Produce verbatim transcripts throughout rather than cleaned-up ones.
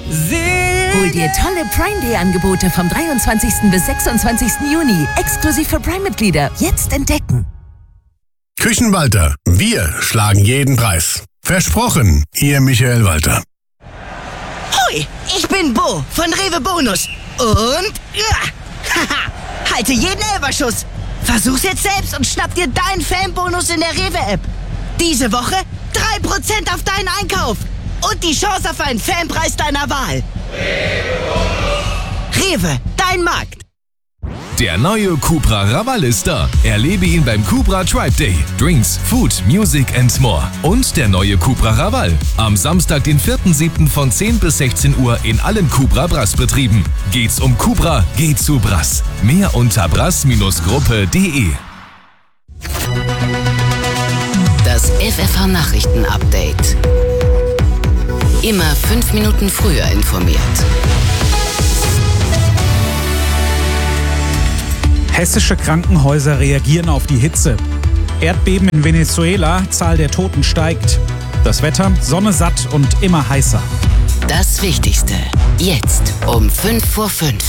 Hol dir tolle Prime Day Angebote vom dreiundzwanzigsten bis sechsundzwanzigsten Juni. Exklusiv für Prime-Mitglieder. Jetzt entdecken. Küchenwalter. Wir schlagen jeden Preis. Versprochen, Ihr Michael Walter. Hoi, ich bin Bo von Rewe Bonus. Und ja, haha, halte jeden Elberschuss. Versuch's jetzt selbst und schnapp dir deinen Fanbonus in der Rewe-App. Diese Woche drei Prozent auf deinen Einkauf. Und die Chance auf einen Fanpreis deiner Wahl. Rewe, dein Markt. Der neue Cupra Raval ist da. Erlebe ihn beim Cupra Tribe Day. Drinks, Food, Music and more. Und der neue Cupra Raval. Am Samstag, den vierten siebten von zehn bis sechzehn Uhr in allen Cupra Brass-Betrieben. Geht's um Cupra, geht's zu Brass. Mehr unter brass Gruppe punkt de. Das F F H-Nachrichten-Update. Immer fünf Minuten früher informiert. Hessische Krankenhäuser reagieren auf die Hitze. Erdbeben in Venezuela, Zahl der Toten steigt. Das Wetter, Sonne satt und immer heißer. Das Wichtigste, jetzt um fünf vor fünf.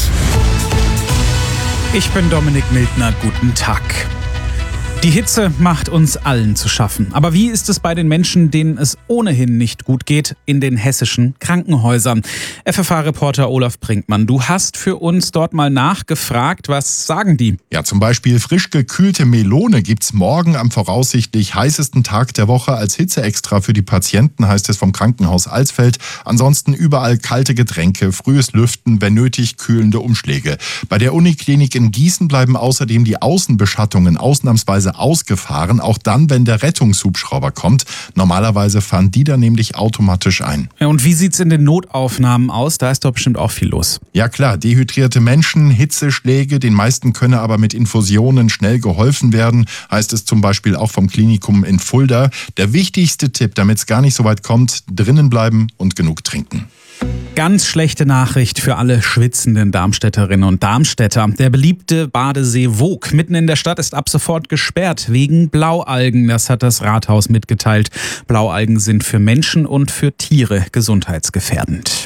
Ich bin Dominik Mildner, guten Tag. Die Hitze macht uns allen zu schaffen. Aber wie ist es bei den Menschen, denen es ohnehin nicht gut geht, in den hessischen Krankenhäusern? F F H-Reporter Olaf Brinkmann, du hast für uns dort mal nachgefragt. Was sagen die? Ja, zum Beispiel frisch gekühlte Melone gibt's morgen am voraussichtlich heißesten Tag der Woche als Hitzeextra für die Patienten, heißt es vom Krankenhaus Alsfeld. Ansonsten überall kalte Getränke, frühes Lüften, wenn nötig kühlende Umschläge. Bei der Uniklinik in Gießen bleiben außerdem die Außenbeschattungen ausnahmsweise ausgefahren, auch dann, wenn der Rettungshubschrauber kommt. Normalerweise fahren die dann nämlich automatisch ein. Ja, und wie sieht's in den Notaufnahmen aus? Da ist doch bestimmt auch viel los. Ja klar, dehydrierte Menschen, Hitzeschläge, den meisten könne aber mit Infusionen schnell geholfen werden, heißt es zum Beispiel auch vom Klinikum in Fulda. Der wichtigste Tipp, damit es gar nicht so weit kommt, drinnen bleiben und genug trinken. Ganz schlechte Nachricht für alle schwitzenden Darmstädterinnen und Darmstädter. Der beliebte Badesee Voog mitten in der Stadt ist ab sofort gesperrt wegen Blaualgen. Das hat das Rathaus mitgeteilt. Blaualgen sind für Menschen und für Tiere gesundheitsgefährdend.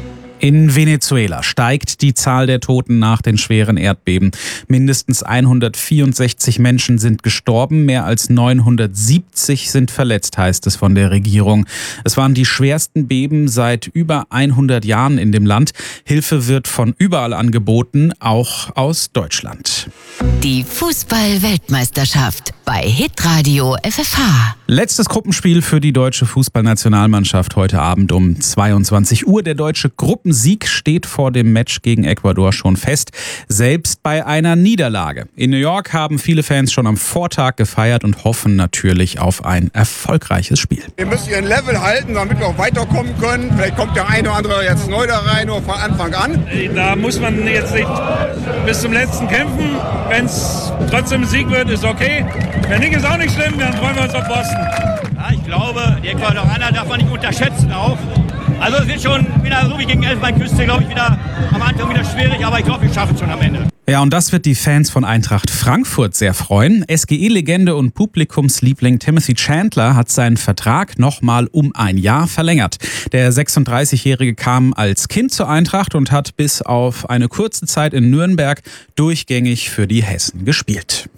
In Venezuela steigt die Zahl der Toten nach den schweren Erdbeben. Mindestens hundertvierundsechzig Menschen sind gestorben, mehr als neunhundertsiebzig sind verletzt, heißt es von der Regierung. Es waren die schwersten Beben seit über hundert Jahren in dem Land. Hilfe wird von überall angeboten, auch aus Deutschland. Die Fußball-Weltmeisterschaft bei Hitradio F F H. Letztes Gruppenspiel für die deutsche Fußballnationalmannschaft heute Abend um zweiundzwanzig Uhr. Der deutsche Gruppensieg steht vor dem Match gegen Ecuador schon fest, selbst bei einer Niederlage. In New York haben viele Fans schon am Vortag gefeiert und hoffen natürlich auf ein erfolgreiches Spiel. Wir müssen ihren Level halten, damit wir auch weiterkommen können. Vielleicht kommt der eine oder andere jetzt neu da rein, nur von Anfang an. Da muss man jetzt nicht bis zum letzten kämpfen. Wenn es trotzdem ein Sieg wird, ist okay. Wenn nicht, ist auch nicht schlimm, dann freuen wir uns auf Boston. Ja, ich glaube, die Ecuadorianer darf man nicht unterschätzen auch. Also es wird schon wieder, so wie gegen Elfenbeinküste, glaube ich, wieder am Anfang wieder schwierig, aber ich glaube, wir schaffen es schon am Ende. Ja, und das wird die Fans von Eintracht Frankfurt sehr freuen. S G E-Legende und Publikumsliebling Timothy Chandler hat seinen Vertrag nochmal um ein Jahr verlängert. Der sechsunddreißigjährige kam als Kind zur Eintracht und hat bis auf eine kurze Zeit in Nürnberg durchgängig für die Hessen gespielt.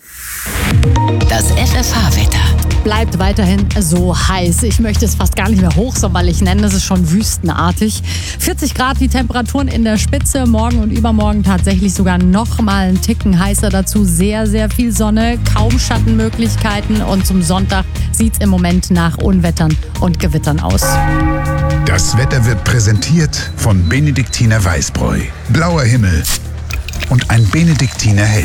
Das F F H-Wetter. Bleibt weiterhin so heiß. Ich möchte es fast gar nicht mehr hochsommerlich nennen. Es ist schon wüstenartig. vierzig Grad die Temperaturen in der Spitze. Morgen und übermorgen tatsächlich sogar noch mal einen Ticken heißer dazu. Sehr, sehr viel Sonne, kaum Schattenmöglichkeiten. Und zum Sonntag sieht es im Moment nach Unwettern und Gewittern aus. Das Wetter wird präsentiert von Benediktiner Weißbräu. Blauer Himmel und ein Benediktiner Hell.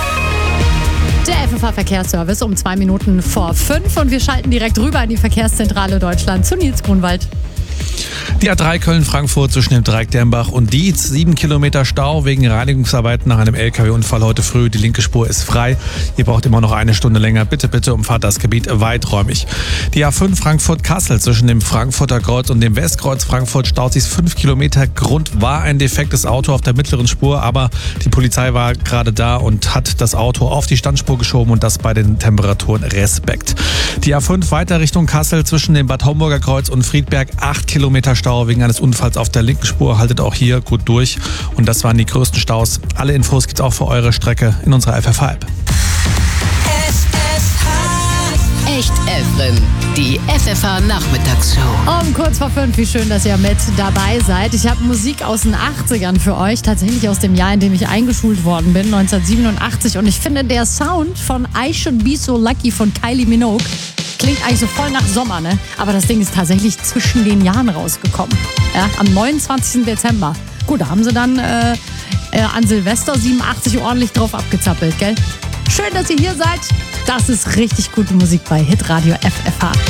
Der F F H-Verkehrsservice um zwei Minuten vor fünf und wir schalten direkt rüber in die Verkehrszentrale Deutschland zu Nils Grunwald. Die A drei Köln-Frankfurt zwischen dem Dreieck Dernbach und Dietz. Sieben Kilometer Stau wegen Reinigungsarbeiten nach einem L K W-Unfall heute früh. Die linke Spur ist frei. Ihr braucht immer noch eine Stunde länger. Bitte, bitte umfahrt das Gebiet weiträumig. Die A fünf Frankfurt-Kassel zwischen dem Frankfurter Kreuz und dem Westkreuz Frankfurt staut sich fünf Kilometer. Grund war ein defektes Auto auf der mittleren Spur, aber die Polizei war gerade da und hat das Auto auf die Standspur geschoben und das bei den Temperaturen Respekt. Die A fünf weiter Richtung Kassel zwischen dem Bad Homburger Kreuz und Friedberg. Acht acht Kilometer Stau wegen eines Unfalls auf der linken Spur. Haltet auch hier gut durch. Und das waren die größten Staus. Alle Infos gibt's auch für eure Strecke in unserer F F H-App. Echt Evren, die F F H-Nachmittagsshow. Um kurz vor fünf, wie schön, dass ihr mit dabei seid. Ich habe Musik aus den achtzigern für euch, tatsächlich aus dem Jahr, in dem ich eingeschult worden bin, neunzehnhundertsiebenundachtzig. Und ich finde, der Sound von I Should Be So Lucky von Kylie Minogue klingt eigentlich so voll nach Sommer, ne? Aber das Ding ist tatsächlich zwischen den Jahren rausgekommen. Ja, am neunundzwanzigsten Dezember. Gut, da haben sie dann äh, äh, an Silvester siebenundachtzig ordentlich drauf abgezappelt, gell? Schön, dass ihr hier seid. Das ist richtig gute Musik bei Hitradio F F H.